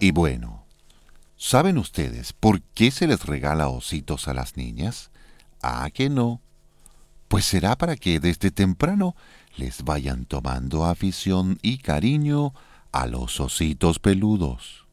Y bueno, ¿saben ustedes por qué se les regala ositos a las niñas? Ah, que no. Pues será para que desde temprano les vayan tomando afición y cariño a los ositos peludos.